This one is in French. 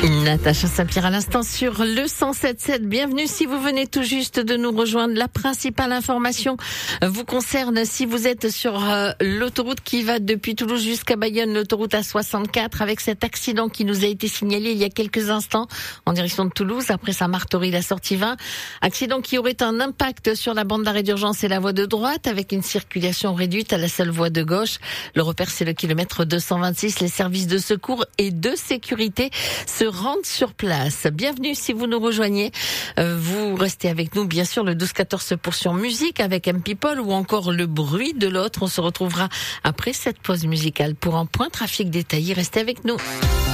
Natacha Saint-Pierre à l'instant sur le 107.7. Bienvenue si vous venez tout juste de nous rejoindre. La principale information vous concerne si vous êtes sur l'autoroute qui va depuis Toulouse jusqu'à Bayonne, l'autoroute A64, avec cet accident qui nous a été signalé il y a quelques instants en direction de Toulouse, après Saint-Martory, la sortie 20. Accident qui aurait un impact sur la bande d'arrêt d'urgence et la voie de droite, avec une circulation réduite à la seule voie de gauche. Le repère, c'est le kilomètre 226. Les services de secours et de sécurité se rendent sur place. Bienvenue si vous nous rejoignez. Vous restez avec nous, bien sûr, le 12-14 se poursuit en musique avec M-People ou encore le bruit de l'autre. On se retrouvera après cette pause musicale pour un point trafic détaillé. Restez avec nous.